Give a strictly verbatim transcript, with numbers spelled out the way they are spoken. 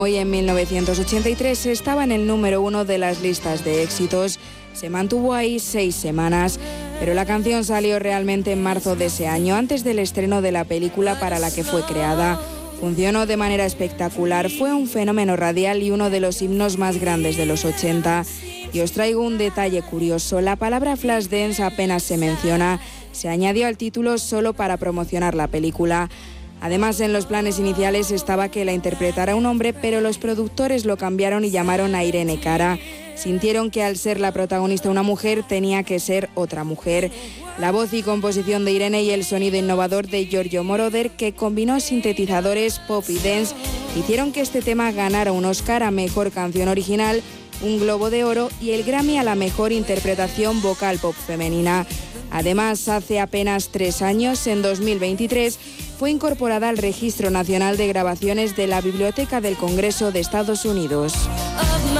Hoy en mil novecientos ochenta y tres estaba en el número uno de las listas de éxitos. Se mantuvo ahí seis semanas, pero la canción salió realmente en marzo de ese año, antes del estreno de la película para la que fue creada. Funcionó de manera espectacular, fue un fenómeno radial y uno de los himnos más grandes de los ochenta. Y os traigo un detalle curioso, la palabra Flashdance apenas se menciona, se añadió al título solo para promocionar la película. Además, en los planes iniciales estaba que la interpretara un hombre, pero los productores lo cambiaron y llamaron a Irene Cara. Sintieron que al ser la protagonista una mujer, tenía que ser otra mujer. La voz y composición de Irene y el sonido innovador de Giorgio Moroder, que combinó sintetizadores, pop y dance, hicieron que este tema ganara un Oscar a Mejor Canción Original, un Globo de Oro y el Grammy a la Mejor Interpretación Vocal Pop Femenina. Además, hace apenas tres años, en dos mil veintitrés, fue incorporada al Registro Nacional de Grabaciones de la Biblioteca del Congreso de Estados Unidos.